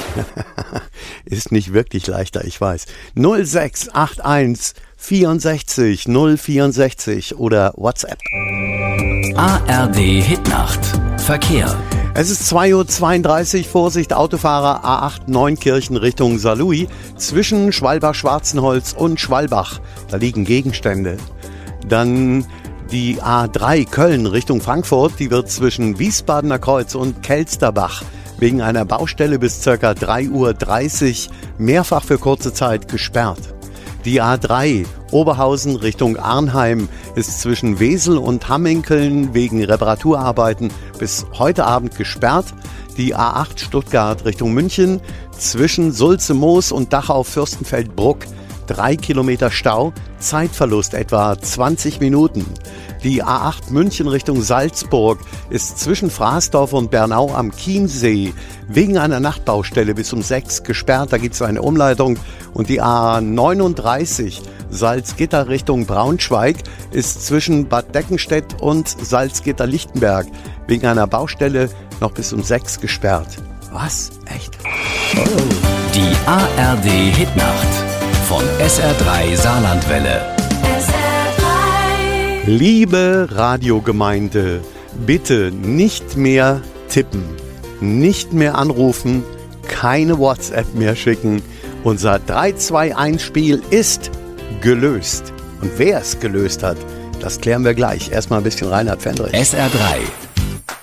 Ist nicht wirklich leichter, ich weiß. 0681 64 064 oder WhatsApp. ARD Hitnacht. Verkehr. Es ist 2:32 Uhr, Vorsicht Autofahrer, A8 Neunkirchen Richtung Saarlouis, zwischen Schwalbach-Schwarzenholz und Schwalbach. Da liegen Gegenstände. Dann die A3 Köln Richtung Frankfurt, die wird zwischen Wiesbadener Kreuz und Kelsterbach wegen einer Baustelle bis ca. 3:30 Uhr mehrfach für kurze Zeit gesperrt. Die A3 Oberhausen Richtung Arnheim ist zwischen Wesel und Hamminkeln wegen Reparaturarbeiten bis heute Abend gesperrt. Die A8 Stuttgart Richtung München zwischen Sulze-Moos und Dachau-Fürstenfeldbruck 3 Kilometer Stau, Zeitverlust etwa 20 Minuten. Die A8 München Richtung Salzburg ist zwischen Fraßdorf und Bernau am Chiemsee wegen einer Nachtbaustelle bis um 6 gesperrt. Da gibt es eine Umleitung. Und die A39 Salzgitter Richtung Braunschweig ist zwischen Bad Deckenstedt und Salzgitter-Lichtenberg wegen einer Baustelle noch bis um 6 gesperrt. Was? Echt? Oh. Die ARD Hitnacht von SR3 Saarlandwelle. Liebe Radiogemeinde, bitte nicht mehr tippen, nicht mehr anrufen, keine WhatsApp mehr schicken. Unser 3-2-1-Spiel ist gelöst. Und wer es gelöst hat, das klären wir gleich. Erstmal ein bisschen Reinhard Fendrich. SR3